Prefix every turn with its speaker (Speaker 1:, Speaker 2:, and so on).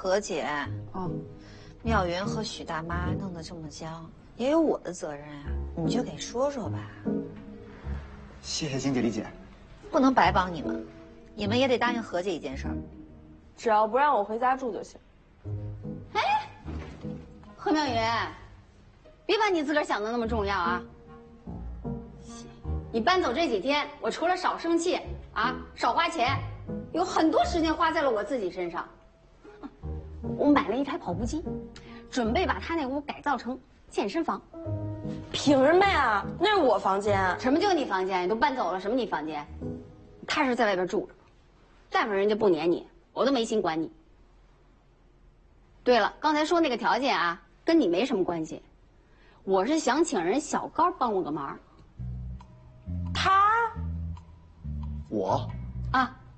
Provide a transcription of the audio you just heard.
Speaker 1: 何姐，妙云和许大妈弄得这么僵，也有我的责任啊，你就给说说吧。
Speaker 2: 谢谢金姐理解，
Speaker 1: 不能白帮你们，你们也得答应何姐一件事儿，
Speaker 3: 只要不让我回家住就行。
Speaker 4: 哎，何妙云，别把你自个儿想的那么重要啊！你搬走这几天，我除了少生气啊，少花钱，有很多时间花在了我自己身上。我买了一台跑步机，准备把他那屋改造成健身房。
Speaker 3: 凭什么呀？那是我房间。
Speaker 4: 什么就你房间？你都搬走了，什么你房间？踏实在外边住着，再不人家不撵你，我都没心管你。对了，刚才说那个条件啊，跟你没什么关系。我是想请人小高帮我个忙。
Speaker 3: 他？
Speaker 2: 我？
Speaker 4: 啊，